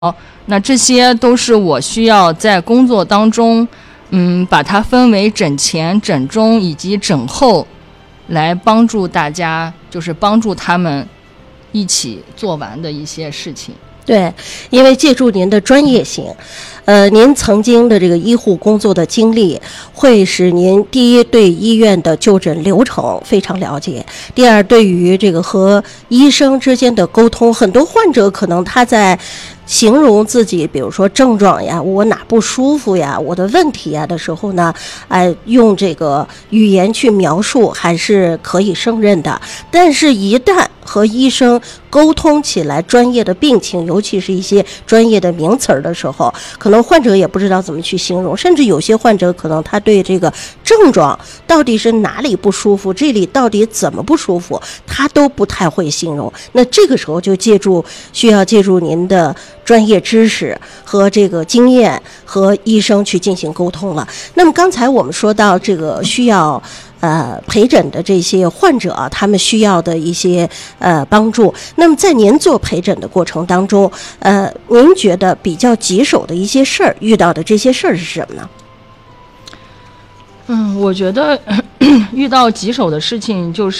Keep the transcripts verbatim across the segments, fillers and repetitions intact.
那这些都是我需要在工作当中，嗯，把它分为诊前、诊中以及诊后，来帮助大家，就是帮助他们一起做完的一些事情。 对，因为借助您的专业性，呃，您曾经的这个医护工作的经历，会使您第一对医院的就诊流程非常了解，第二对于这个和医生之间的沟通，很多患者可能他在形容自己比如说症状呀，我哪不舒服呀，我的问题呀的时候呢，哎，用这个语言去描述还是可以胜任的，但是一旦和医生沟通起来专业的病情，尤其是一些专业的名词儿的时候，可能患者也不知道怎么去形容，甚至有些患者可能他对这个症状到底是哪里不舒服，这里到底怎么不舒服，他都不太会形容。那这个时候就借助需要借助您的专业知识和这个经验和医生去进行沟通了。那么刚才我们说到这个需要呃陪诊的这些患者啊，他们需要的一些呃帮助。那么在您做陪诊的过程当中，呃，您觉得比较棘手的一些事儿，遇到的这些事儿是什么呢？ 嗯，我觉得遇到棘手的事情就是，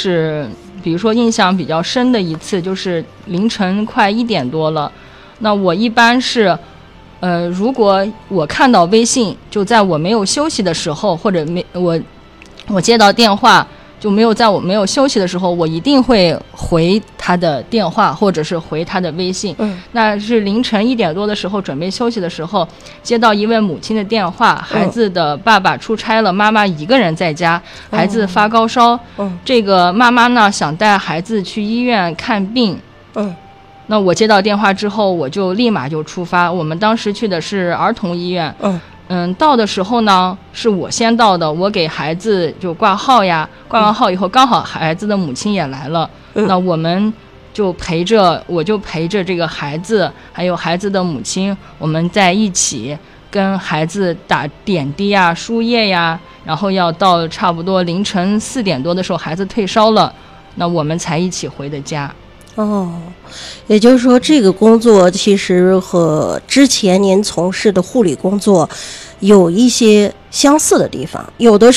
比如说印象比较深的一次，就是凌晨快一点多了。那我一般是，呃，如果我看到微信，就在我没有休息的时候，或者没我我接到电话，就没有在我没有休息的时候，我一定会回他的电话或者是回他的微信。 嗯， 那是凌晨一点多的时候，准备休息的时候，接到一位母亲的电话，孩子的爸爸出差了，妈妈一个人在家，孩子发高烧。 嗯， 这个妈妈呢想带孩子去医院看病。 嗯。 那我接到电话之后，我就立马就出发。我们当时去的是儿童医院。 嗯嗯，到的时候呢，是我先到的，我给孩子就挂号呀，挂完号以后，刚好孩子的母亲也来了。 嗯， 那我们就陪着，我就陪着这个孩子，还有孩子的母亲，我们在一起跟孩子打点滴呀、输液呀，然后要到差不多凌晨四点多的时候，孩子退烧了，那我们才一起回的家。 哦，也就是说这个工作其实和之前您从事的护理工作有一些相似的地方，有的